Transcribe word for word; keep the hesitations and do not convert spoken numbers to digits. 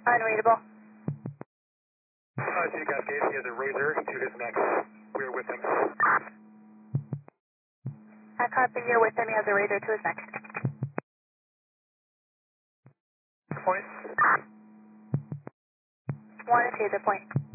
Unreadable. Uh, G Cascade, he has a razor to his neck. We're with him. I copy, you're with him, he has a razor to his neck. Point. One and two, the point.